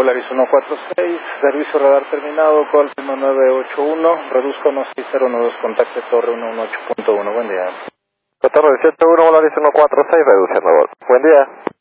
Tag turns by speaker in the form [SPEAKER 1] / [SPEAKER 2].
[SPEAKER 1] Volaris 146, servicio radar terminado, call 981, reduzco 1609, contacte torre 118.1, buen día.
[SPEAKER 2] Torre 101, Volaris 146, reduciendo. Buen día.